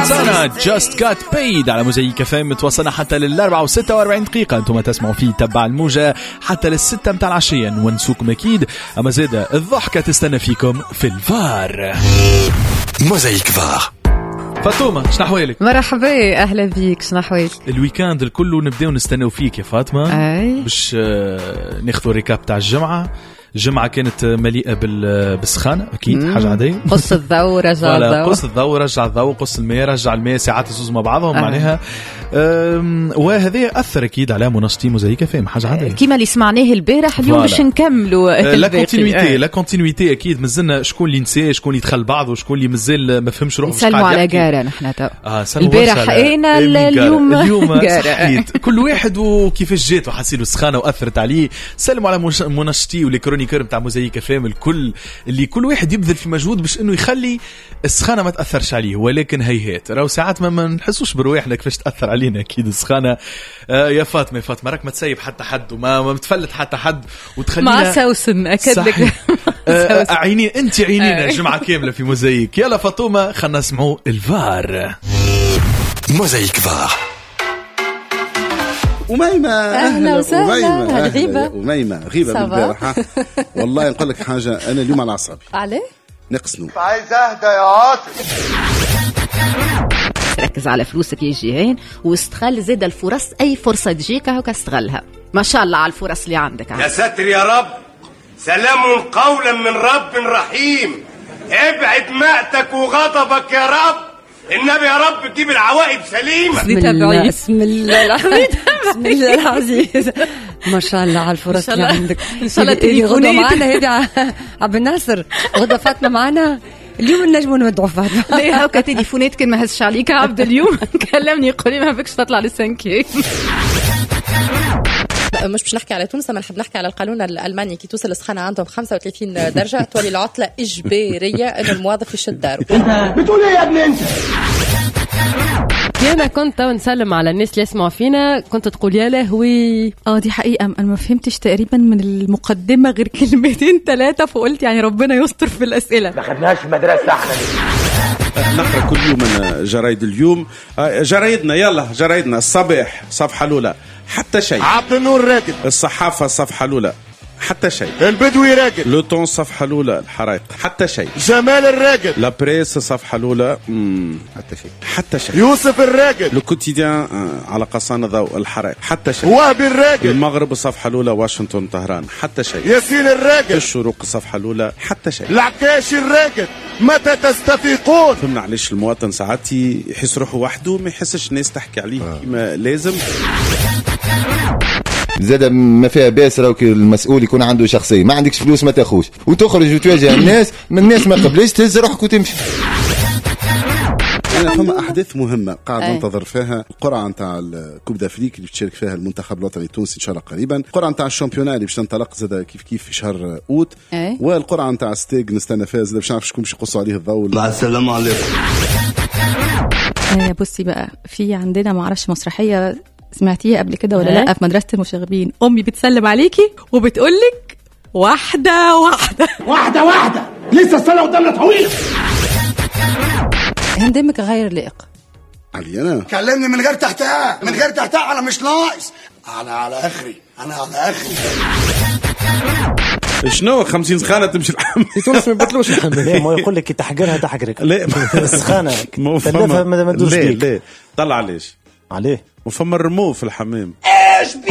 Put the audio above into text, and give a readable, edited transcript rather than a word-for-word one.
روكسانا جاست جات بايد على موزايك فام. متوصلنا حتى للأربعة و46 دقيقة. انتم تسمعوا فيه تبع الموجة حتى للستة متاع العشية ونسوكم أكيد. أما زيادة الضحكة تستنى فيكم في الفار. موزايك فار. فاطمة شنو أحوالك؟ مرحبا أهلا بيك. شنو أحوالك؟ الويكاند الكل نبداو نستناو فيك يا فاطمة. باش ناخذوا ريكاب تاع الجمعة. الجمعة كانت مليئة بالسخانة أكيد حاجة عادية. قص الضوء رجع الضوء، قص الضوء رجع الضوء، قص الماء رجع الماء، ساعات يزوز مع بعضهم معناها. وهذا أثر أكيد على منشطي موزايك فهم حاجة عادية كيما اللي سمعناه البارح. اليوم باش نكملوا لا كونتينيويتي أكيد. مازلنا شكون اللي نسى، شكون اللي دخل بعض، وشكون اللي مازال ما فهمش روحه. نسلموا على جارة نحن تو البارح أنا اليوم صحيت كل واحد وكيفاش جات وحسيله السخانة وأثرت عليه. سلموا على منشطي والكرونيكر متاع موزايك فهم الكل، اللي كل واحد يبذل في مجهود باش انه يخلي السخانه ما تاثرش عليه. ولكن هيهات راهو ساعات ما نحسوش برواحنا كيفاش تاثر علينا اكيد السخانه. يا فاطمه راك ما تسيب حتى حد وما متفلت حتى حد وتخلينا مع سوسن اكد لك. عينين انت عينينا جمعه كامله في موزايك. يلا فاطمه خلنا نسمعوا الفار. موزايك فار. أميمة أهلا وسهلا. أميمة غيبة بالبارحة. والله نقول لك حاجة، أنا اليوم على أعصابي. عليه؟ نقصنوا. عايز أهدى يا عاطف. ركز على فلوسك يا جيهان واستغل زيد الفرص. أي فرصة تجيك هكا استغلها. ما شاء الله على الفرص اللي عندك. يا ساتر يا رب. سلام قولا من رب رحيم. ابعد مأتك وغضبك يا رب. النبي يا رب تجيب العوائد سليمة. بسم الله العزيز العزيز. ما شاء الله على الفرص اللي عندك. إن شاء الله تليفوني معنا هذه عبد الناصر غدا فاطمة معنا اليوم نجموا ندعوا فاطمة. ليه هكا تليفونات كان ما هزش عليك عبد اليوم كلمني يقول لي ما بكش تطلع للسنكي. مش باش نحكي على تونس، ما نحب نحكي على القانون الألماني. كي توصل السخانة عندهم 35 درجة تولي العطلة إجبارية إنه الموظف يشد داره. انت بتقول ايه يا ابن انت؟ أنا كنت نسلم على الناس اللي يسمعوا فينا، كنت تقول يا لهوي. دي حقيقة أنا ما فهمتش تقريبا من المقدمة غير كلمتين ثلاثة، فقلت يعني ربنا يستر في الأسئلة. ما خدناش مدرسة احنا. نقرأ كل يوم من جرايد اليوم. جرايدنا يلا جرايدنا الصباح صفحة الأولى حتى شيء. عبد النور راكد. الصحافة الصفحة الأولى حتى شيء. البدوي راكد. لو طون الصفحة الأولى الحرائق حتى شيء. جمال الراكد. لا بريس الصفحة الأولى حتى شيء. يوسف الراكد. لو كوتيديان على قصان ضوء الحرائق حتى شيء. وهبي الراكد. المغرب الصفحة الأولى واشنطن طهران حتى شيء. ياسين الراكد. الشروق الصفحة الأولى حتى شيء. العكاش الراكد. متى تستفيقون؟ فهمنا علاش المواطن ساعات يحس روحه وحده ما يحسش الناس تحكي عليه كما لازم. زاد ما فيها باس راوك المسؤول يكون عنده شخصية. ما عندكش فلوس ما تاخوش وتخرج وتواجه الناس من الناس ما قبلش تهز روحك وتمشي. أنا فما أحداث مهمة قاعد ننتظر فيها. القرعة نتاع الكوب دافريك اللي بتشارك فيها المنتخب الوطني التونسي إن شاء الله قريبا. القرعة نتاع الشامبيونات اللي باش تنطلق زاد كيف في شهر أوت. والقرعة نتاع ستيغ نستنى فيها زاد باش نعرف شكون باش يقصوا عليه الضوء. مع السلامة عليكم. بصي بقى في عندنا معرفش مسرحية سمعتيها قبل كده ولا لا؟ في مدرسة المشاغبين أمي بتسلم عليكي وبتقولك واحدة واحدة واحدة واحدة. لسه السنة قدامنا طويلة. هندمك غير لائق. علي أنا كلمني من غير تحتها من غير تحتها. أنا مش ناقص. أنا على آخري. شنو 50 سخانة تمشي الحمام في تونس ما يبطلوش الحمام. ما يقول لك تحقرها تحقرك. لا السخانة تلفها ما تدوش بيك. لا طلع عليه عليه وفما الرمو في الحمام.